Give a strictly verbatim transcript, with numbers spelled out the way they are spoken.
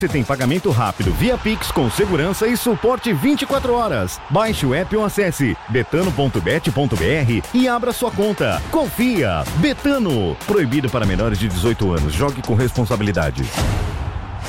Você tem pagamento rápido via Pix com segurança e suporte vinte e quatro horas. Baixe o app ou acesse betano ponto bet ponto br e abra sua conta. Confia! Betano! Proibido para menores de dezoito anos. Jogue com responsabilidade.